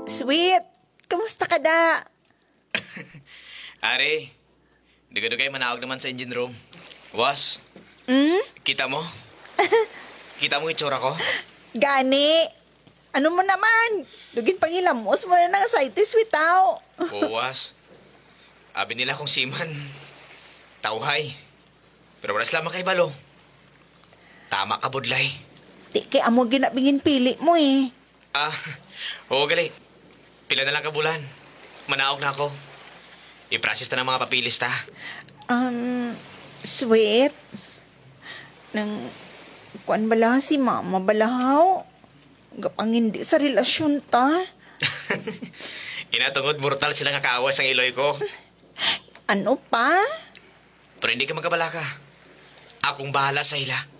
Sweet, kamusta ka da? Are, dugay-dugay manawag naman sa engine room. Was, kita mo? Kita mo itsura ko? Gani. Ano mo naman? Dugin panghilamos mo na ng ascites, sweet tao. Oo, was. Abi nila kong siman. Tauhay. Pero waras lamang kay Balo. Tama ka, Budlay. Di kay amo ginabingin pili mo eh. Ah, oo, gali. Pila na lang kabulan. Manaog na ako. I-process na ng mga papilis, ta. Sweet. Nang, kuan bala si mama balahaw. Gapang hindi sa relasyon ta. Inatungod mortal sila nga kaawas ang iloy ko. Ano pa? Pero hindi ka magkabala ka. Akong bahala sa ila.